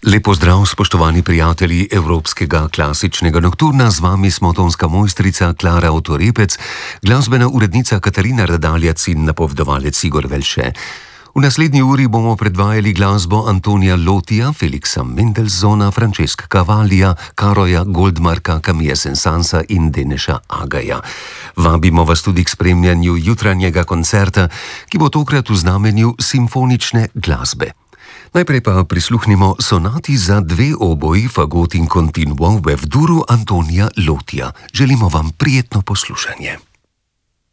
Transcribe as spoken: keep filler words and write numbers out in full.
Lepo zdrav, spoštovani prijatelji Evropskega klasičnega nokturna, z vami smo tonska mojstrica Klara Otorepec, glasbena urednica Katarina Radaljac in napovedovalec Igor Velše. V naslednji uri bomo predvajali glasbo Antonija Lotija, Felixa Mendelssohna, Francesca Cavallija, Karoja Goldmarka, Camille Saint-Saënsa in Deneša Agaja. Vabimo vas tudi k spremljanju jutranjega koncerta, ki bo tokrat v znamenju simfonične glasbe. Najprej pa prisluhnimo sonati za dve oboji, fagot in continuo v F-duru Antonija Lotija. Želimo vam prijetno poslušanje.